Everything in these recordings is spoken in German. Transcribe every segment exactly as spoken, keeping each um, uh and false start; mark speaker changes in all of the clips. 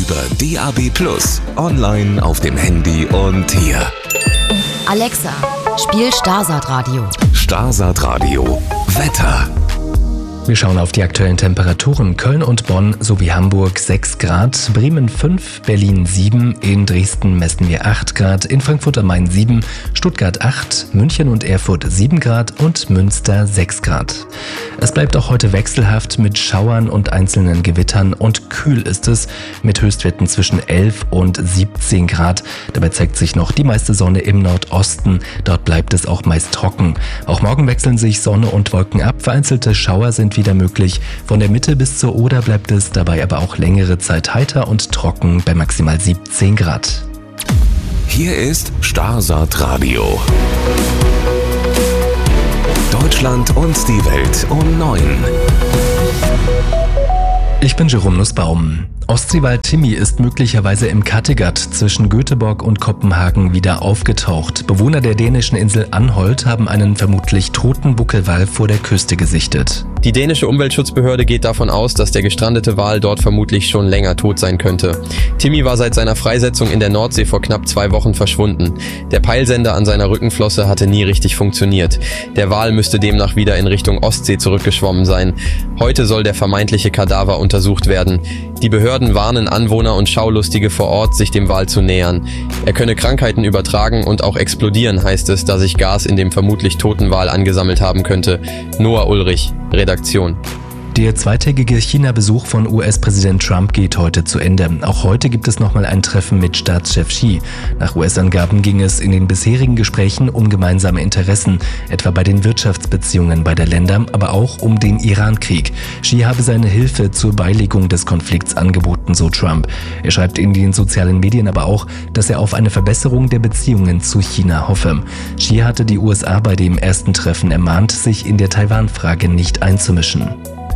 Speaker 1: über D A B plus, online auf dem Handy und hier.
Speaker 2: Alexa, spiel Starsat Radio.
Speaker 1: Starsat Radio. Wetter.
Speaker 3: Wir schauen auf die aktuellen Temperaturen. Köln und Bonn sowie Hamburg sechs Grad, Bremen fünf, Berlin sieben, in Dresden messen wir acht Grad, in Frankfurt am Main sieben, Stuttgart acht, München und Erfurt sieben Grad und Münster sechs Grad. Es bleibt auch heute wechselhaft mit Schauern und einzelnen Gewittern und kühl ist es mit Höchstwerten zwischen elf und siebzehn Grad. Dabei zeigt sich noch die meiste Sonne im Nordosten. Dort bleibt es auch meist trocken. Auch morgen wechseln sich Sonne und Wolken ab. Vereinzelte Schauer sind wieder möglich. Von der Mitte bis zur Oder bleibt es dabei aber auch längere Zeit heiter und trocken bei maximal siebzehn Grad.
Speaker 1: Hier ist Starsat Radio. Deutschland und die Welt um neun.
Speaker 3: Ich bin Jerome Nussbaum. Ostseewal Timmy ist möglicherweise im Kattegat zwischen Göteborg und Kopenhagen wieder aufgetaucht. Bewohner der dänischen Insel Anholt haben einen vermutlich toten Buckelwal vor der Küste gesichtet.
Speaker 4: Die dänische Umweltschutzbehörde geht davon aus, dass der gestrandete Wal dort vermutlich schon länger tot sein könnte. Timmy war seit seiner Freisetzung in der Nordsee vor knapp zwei Wochen verschwunden. Der Peilsender an seiner Rückenflosse hatte nie richtig funktioniert. Der Wal müsste demnach wieder in Richtung Ostsee zurückgeschwommen sein. Heute soll der vermeintliche Kadaver untersucht werden. Die Behörden warnen Anwohner und Schaulustige vor Ort, sich dem Wal zu nähern. Er könne Krankheiten übertragen und auch explodieren, heißt es, da sich Gas in dem vermutlich toten Wal angesammelt haben könnte. Noah Ulrich, Redaktion.
Speaker 3: Der zweitägige China-Besuch von U S-Präsident Trump geht heute zu Ende. Auch heute gibt es nochmal ein Treffen mit Staatschef Xi. Nach U S-Angaben ging es in den bisherigen Gesprächen um gemeinsame Interessen, etwa bei den Wirtschaftsbeziehungen beider Länder, aber auch um den Iran-Krieg. Xi habe seine Hilfe zur Beilegung des Konflikts angeboten, so Trump. Er schreibt in den sozialen Medien aber auch, dass er auf eine Verbesserung der Beziehungen zu China hoffe. Xi hatte die U S A bei dem ersten Treffen ermahnt, sich in der Taiwan-Frage nicht einzumischen.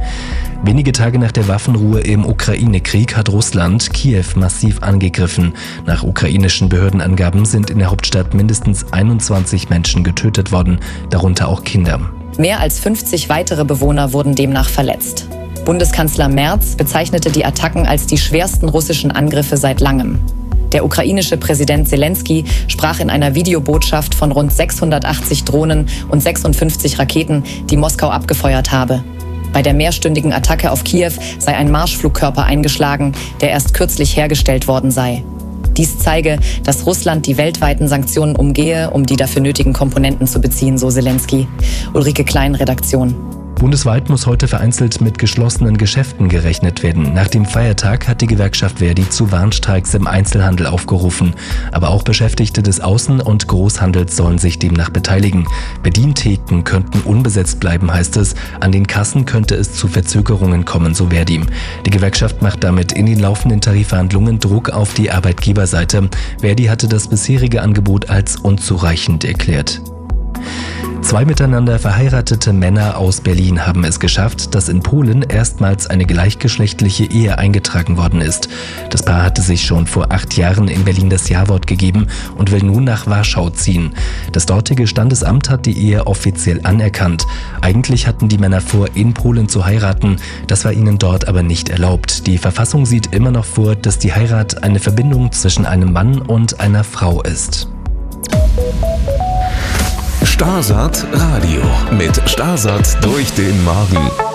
Speaker 3: Wenige Tage nach der Waffenruhe im Ukraine-Krieg hat Russland Kiew massiv angegriffen. Nach ukrainischen Behördenangaben sind in der Hauptstadt mindestens einundzwanzig Menschen getötet worden, darunter auch Kinder.
Speaker 5: Mehr als fünfzig weitere Bewohner wurden demnach verletzt. Bundeskanzler Merz bezeichnete die Attacken als die schwersten russischen Angriffe seit langem. Der ukrainische Präsident Zelensky sprach in einer Videobotschaft von rund sechshundertachtzig Drohnen und sechsundfünfzig Raketen, die Moskau abgefeuert habe. Bei der mehrstündigen Attacke auf Kiew sei ein Marschflugkörper eingeschlagen, der erst kürzlich hergestellt worden sei. Dies zeige, dass Russland die weltweiten Sanktionen umgehe, um die dafür nötigen Komponenten zu beziehen, so Zelensky. Ulrike Klein, Redaktion.
Speaker 3: Bundesweit muss heute vereinzelt mit geschlossenen Geschäften gerechnet werden. Nach dem Feiertag hat die Gewerkschaft Verdi zu Warnstreiks im Einzelhandel aufgerufen. Aber auch Beschäftigte des Außen- und Großhandels sollen sich demnach beteiligen. Bedientheken könnten unbesetzt bleiben, heißt es. An den Kassen könnte es zu Verzögerungen kommen, so Verdi. Die Gewerkschaft macht damit in den laufenden Tarifverhandlungen Druck auf die Arbeitgeberseite. Verdi hatte das bisherige Angebot als unzureichend erklärt. Zwei miteinander verheiratete Männer aus Berlin haben es geschafft, dass in Polen erstmals eine gleichgeschlechtliche Ehe eingetragen worden ist. Das Paar hatte sich schon vor acht Jahren in Berlin das Ja-Wort gegeben und will nun nach Warschau ziehen. Das dortige Standesamt hat die Ehe offiziell anerkannt. Eigentlich hatten die Männer vor, in Polen zu heiraten. Das war ihnen dort aber nicht erlaubt. Die Verfassung sieht immer noch vor, dass die Heirat eine Verbindung zwischen einem Mann und einer Frau ist.
Speaker 1: Starsat Radio mit Starsat durch den Magen.